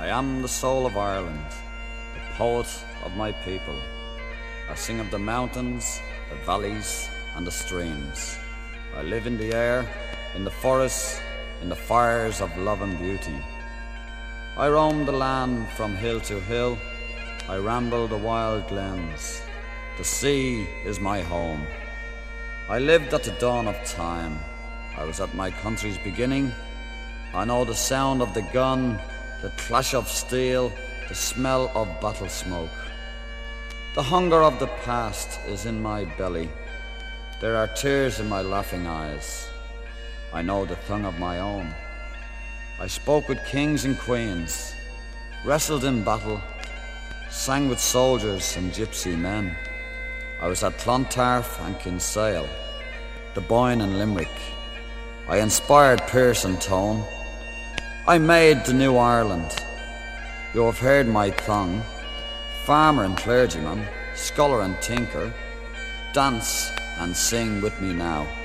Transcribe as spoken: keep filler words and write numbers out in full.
I am the soul of Ireland, the poet of my people. I sing of the mountains, the valleys, and the streams. I live in the air, in the forests, in the fires of love and beauty. I roam the land from hill to hill. I ramble the wild glens. The sea is my home. I lived at the dawn of time. I was at my country's beginning. I know the sound of the gun, the clash of steel, the smell of battle smoke. The hunger of the past is in my belly. There are tears in my laughing eyes. I know the tongue of my own. I spoke with kings and queens, wrestled in battle, sang with soldiers and gypsy men. I was at Clontarf and Kinsale, the Boyne and Limerick. I inspired Pearse and Tone. I made the new Ireland. You have heard my tongue. Farmer and clergyman, scholar and tinker, dance and sing with me now.